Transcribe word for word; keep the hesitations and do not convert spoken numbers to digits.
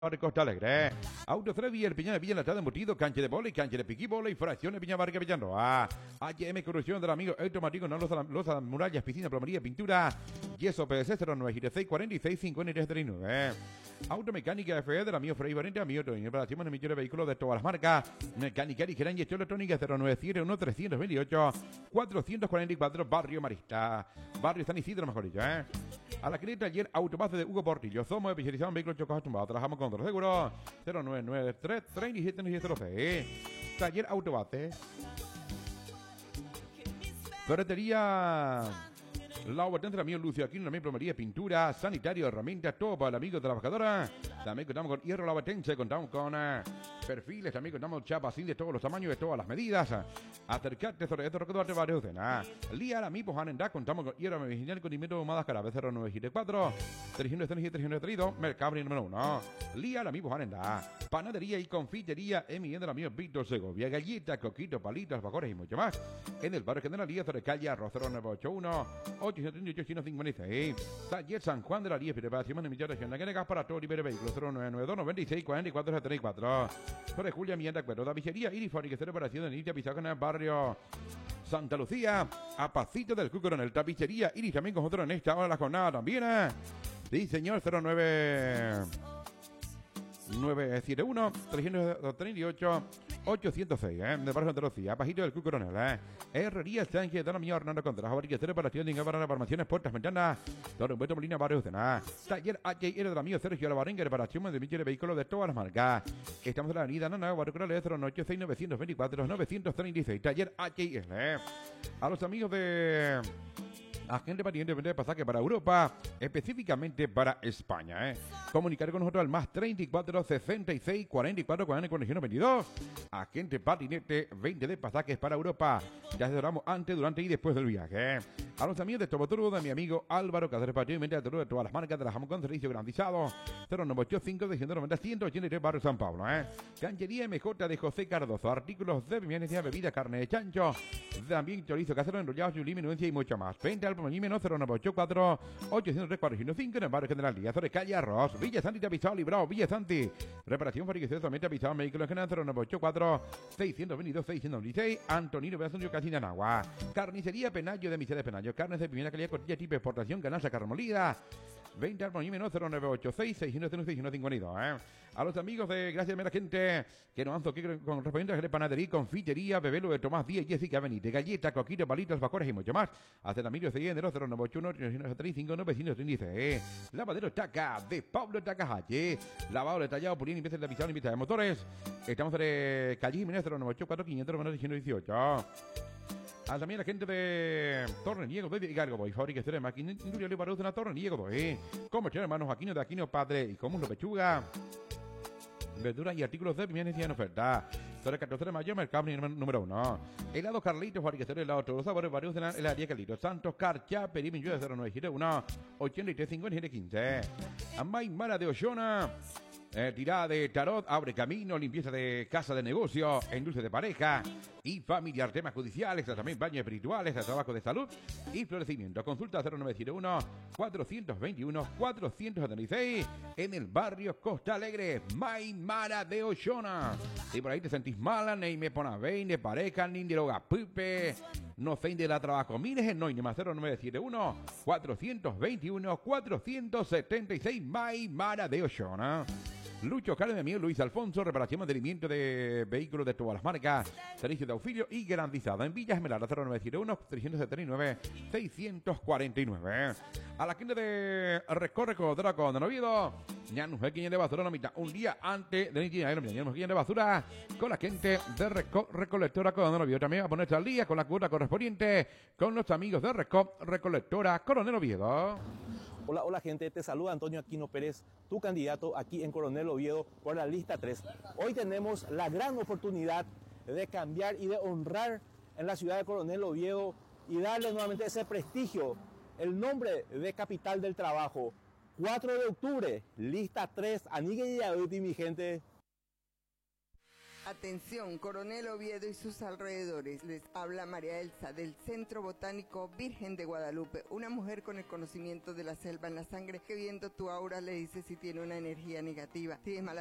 de Costa Alegre. Autofrevi, el Piñón de Villa Latada embutido, cancha de bola, cancha de piquibola y fracción de Piña Barca Villanroa. H M Corrupción del amigo automático, no los, los murallas, piscina, plomería, pintura. Yeso P C cero nueve seis cuarenta y seis cincuenta y tres treinta y nueve. Automecánica F E del amigo Frei Valente, amigo Tony, operación de millones de vehículos de todas las marcas. Mecánica ligera y gestión electrónica cero nueve siete uno tres dos ocho cuatro cuatro cuatro, Barrio Marista. Barrio San Isidro, mejor dicho, ¿eh? A la cliente ayer, Autobase de Hugo Portillo. Somos especializados en vehículos chocados tumbados. Trabajamos con los seguros. cero nueve nueve tres tres siete nueve cero seis. Taller Autobase. Ferretería La Obertense, el amigo Lucio Aquino, también plomería, pintura, sanitario, herramientas, todo para el amigo trabajadora. También contamos con hierro La Obertense, contamos con uh, perfiles, también contamos chapas de todos los tamaños, de todas las medidas. Acercate sobre esto, recordarte varios cenas. Lía, amigos, Hanenda, contamos con hierro medicinal y condimento humadas carabe cero nueve siete cuatro tres cero siete tres tres dos, Mercado número uno. Lía, amigos, Hanenda. Panadería y confitería, Emi del amigo Víctor Segovia, galletas, coquitos, palitos, albacores y mucho más. En el barrio General Lía, sobre calle Arroz cero nueve ocho uno ocho siete ocho cinco seis. Taller San Juan de la Lía, preparación de millones de navegas para todo libre vehículo cero nueve nueve dos noventa y seis cuarenta y cuatro setenta y cuatro. Sobre Julia Mienda Cuero, la vigería Irifónica, cero operación de Nitia Pizarro en el barrio Santa Lucía, a Pasito del Cúcoro en el tapicería Iris, también con nosotros en esta hora de la jornada también, ¿eh? Sí, señor, cero nueve nueve siete uno tres tres ocho ocho cero seis, ¿eh? De barrio Santa Lucía, Pasito del Cúcoro, ¿eh? Herrería Sánchez, de la mía Hernando Contreras, Barriquecero para acción de para las farmacias, puertas, ventanas, Don Humberto Molina, barrio Cena. Taller H R de la mía Sergio Alvarenga, reparación de millones de vehículos de todas las marcas. Estamos en la avenida Nana, barrio Corales, cero nueve seis nueve dos cuatro nueve tres seis. Taller H R. A los amigos de agente pariente de pasaje para Europa, específicamente para España, ¿eh? Comunicar con nosotros al más treinta y cuatro sesenta y seis cuarenta y cuatro cuarenta y cuarenta y uno veintidós. Agente patinete veinte de pasajes para Europa. Ya asesoramos antes, durante y después del viaje. A los amigos de Toboturbo, de mi amigo Álvaro Cáceres Patinete de de todas las marcas, trabajamos con servicio garantizado. cero nueve ocho cinco ciento noventa ciento ochenta y tres, barrio San Pablo, ¿eh? Canchería M J de José Cardoso, artículos de bienes, bebida, carne de chancho, también chorizo casero, enrollado, sublime, nuencia y mucho más. Venta al Moñimeno cero nueve ocho cuatro ocho cero tres cuatro cinco en el barrio General Díaz, sobre calle Arroz, Villa Santi, Tapizado, Librado, Villa Santi. Reparación, fabricación, solamente Tapizado, vehículos general cero nueve ocho cuatro seis dos dos seis uno seis, Antonino Beazón, Casi de Anagua. Carnicería Penayo de Miseria Penayo, carnes de primera calidad, costilla tipo exportación, ganancia carmolida. veinte al Moñimeno cero nueve ocho seis seis uno cero seis uno cinco dos, ¿eh? A los amigos de Gracias a la gente que nos han zoqueado con correspondientes de panadería, confitería, bebelo de Tomás Díaz, Jessica Benítez, galleta, coquito, palitos, bacores y mucho más. Hasta la milio de enero cero nueve ocho uno tres cinco nueve cinco tres seis. Lavadero Taca de Pablo Tacajache. Lavado detallado, pulir, limpieza de pisado, limpieza de motores. Estamos de calle Jiménez cero nueve ocho cuatro quinientos ciento dieciocho. A también la gente de Torreniego de Vigargo Boy, fábrica de máquinas industriales para usar una Torreniego Boy. Comercial hermanos Aquino de Aquino Padre y Común Pechuga. Verduras y artículos de bienes en oferta. Sobre el catorce de mayo, mercado número uno. Helado Carlitos, fabricación de helado, todos los sabores varios en el área Carlitos. Santos, Carcha, Perimillo de cero nueve siete uno ochenta y tres cincuenta y siete quince. Amay Mara de Oshona. Eh, tirada de tarot, abre camino, limpieza de casa de negocio, endulce de pareja y familiar, temas judiciales, también baños espirituales, trabajo de salud y florecimiento. Consulta cero nueve siete uno cuatro dos uno cuatro setenta y seis en el barrio Costa Alegre, Maimara de Oshona. Si por ahí te sentís mala, ni me ponas veinte, pareja, ni de loga pupe, no fe de la trabajo. Mires en Noine más cero nueve siete uno cuatro dos uno cuatro setenta y seis, Maimara de Oshona. Lucho Caro, de amigo Luis Alfonso, reparación, mantenimiento de vehículos de todas las marcas, servicio de auxilio y garantizado en Villa Esmeralda cero nueve siete uno tres siete nueve seis cuatro nueve. A la gente de Recorre Codora con Noviedo, ya nos ve de basura la mitad, un día antes de ya nos de basura con la gente de Reco Recolectora con Noviedo. También va a ponerse al día con la cuota correspondiente con los amigos de Reco Recolectora Coronel Oviedo. Hola, hola gente, te saluda Antonio Aquino Pérez, tu candidato aquí en Coronel Oviedo por la lista tres. Hoy tenemos la gran oportunidad de cambiar y de honrar en la ciudad de Coronel Oviedo y darle nuevamente ese prestigio, el nombre de capital del trabajo. cuatro de octubre, lista tres, Anigue y Yabuti, mi gente. Atención, Coronel Oviedo y sus alrededores. Les habla María Elsa del Centro Botánico Virgen de Guadalupe, una mujer con el conocimiento de la selva en la sangre que viendo tu aura le dice si tiene una energía negativa, si es mala